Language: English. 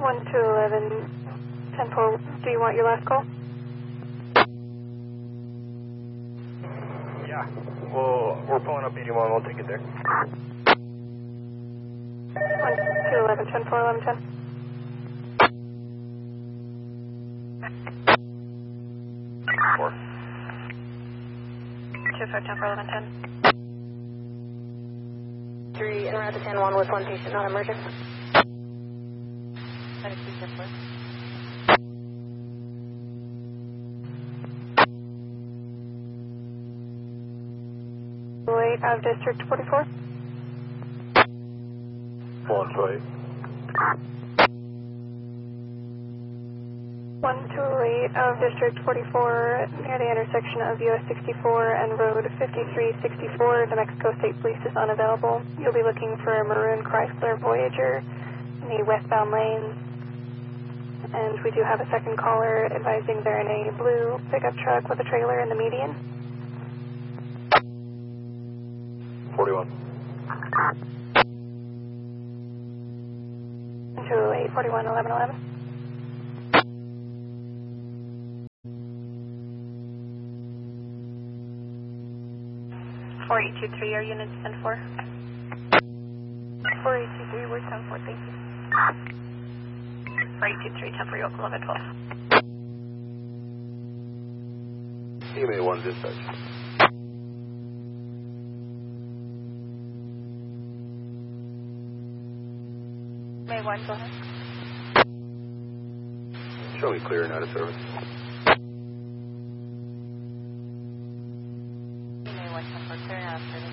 1 to 11, 10-4, do you want your last call? Yeah, well, we're pulling up 81, we'll take it there. 1 to 11, 10-4, 11-10. Four. 2-5, 10-4, 11-10. 3 en route to San Juan with one patient, not emergent. 8 of District 44. 128. 128 of District 44 near the intersection of US 64 and Road 5364. The Mexico State Police is unavailable. You'll be looking for a maroon Chrysler Voyager in the westbound lane. And we do have a second caller advising they're in a blue pickup truck with a trailer in the median. 41. 208, 41, 11, 11. Are units 10-4? 4823, we're 10-4, thank you. 4823, 10-4, Yoke 11-12. EMA 1 dispatch. May 1, go ahead. Show me clear and out of service.